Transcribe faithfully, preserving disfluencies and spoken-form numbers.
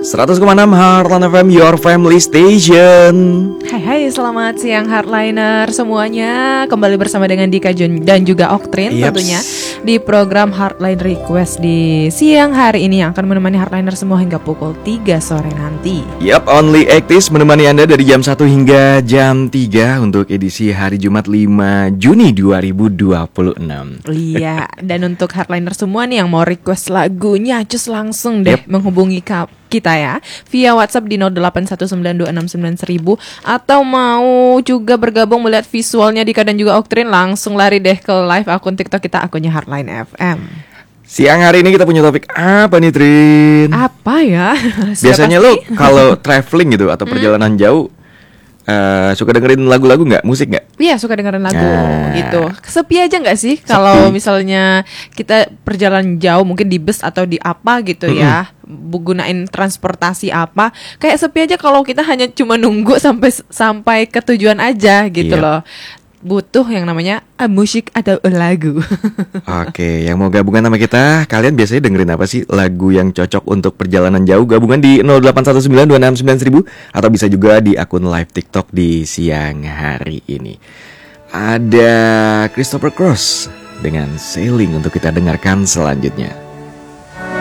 seratus koma enam Heartline F M, your family station. Hai hai, selamat siang Heartliner semuanya. Kembali bersama dengan Dika Jun dan juga Oktrin Yeps. tentunya di program Heartline Request di siang hari ini yang akan menemani Heartliner semua hingga pukul tiga sore nanti. Yap, Only Actis menemani Anda dari jam satu hingga jam tiga untuk edisi hari Jumat lima Juni dua ribu dua puluh enam. Iya, dan untuk Heartliner semua nih yang mau request lagunya, cus langsung deh Yep. menghubungi ka- kita ya via WhatsApp di nol delapan satu sembilan dua enam sembilan seribu, atau mau juga bergabung melihat visualnya Dika dan juga Oktrin, langsung lari deh ke live akun TikTok kita, akunnya Heartline F M. Siang hari ini kita punya topik apa nih, Trin? Apa ya? Biasanya lo kalau traveling gitu atau perjalanan jauh uh, suka dengerin lagu-lagu nggak? Musik nggak? Iya, suka dengerin lagu Nah. gitu. Sepi aja nggak sih kalau misalnya kita perjalanan jauh, mungkin di bus atau di apa gitu ya, bu- gunain transportasi apa, kayak sepi aja kalau kita hanya cuma nunggu sampai sampai ke tujuan aja gitu Iya. loh. Butuh yang namanya ah, musik atau lagu. Oke, yang mau gabungan sama kita, kalian biasanya dengerin apa sih lagu yang cocok untuk perjalanan jauh? Gabungan di nol delapan satu sembilan dua enam sembilan seribu atau bisa juga di akun live TikTok di siang hari ini. Ada Christopher Cross dengan Sailing untuk kita dengarkan selanjutnya.